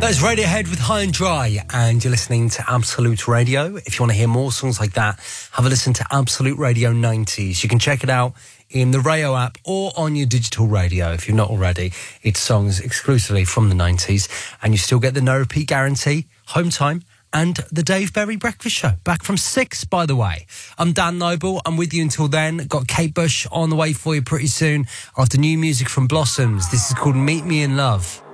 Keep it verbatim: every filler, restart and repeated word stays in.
That's Radiohead with High and Dry, and you're listening to Absolute Radio. If you want to hear more songs like that, have a listen to Absolute Radio nineties. You can check it out in the Rayo app or on your digital radio if you're not already. It's songs exclusively from the nineties, and you still get the no repeat guarantee, home time, and the Dave Berry Breakfast Show. Back from six, by the way. I'm Dan Noble. I'm with you until then. Got Kate Bush on the way for you pretty soon after new music from Blossoms. This is called Meet Me in Love.